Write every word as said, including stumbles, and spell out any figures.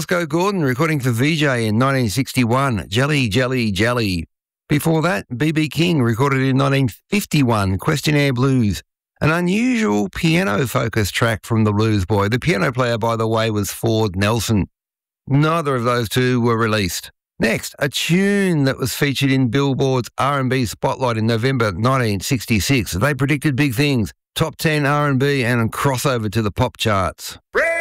Roscoe Gordon recording for V J in nineteen sixty-one, Jelly, Jelly, Jelly. Before that, B B King recorded in nineteen fifty-one, Questionnaire Blues, an unusual piano-focused track from the Blues Boy. The piano player, by the way, was Ford Nelson. Neither of those two were released. Next, a tune that was featured in Billboard's R and B Spotlight in November nineteen sixty-six. They predicted big things, top ten R and B and a crossover to the pop charts.